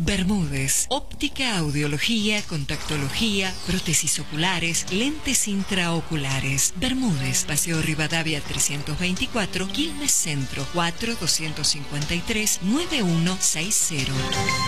Bermúdez, óptica, audiología, contactología, prótesis oculares, lentes intraoculares. Bermúdez, Paseo Rivadavia 324, Quilmes Centro, 4 253 9160.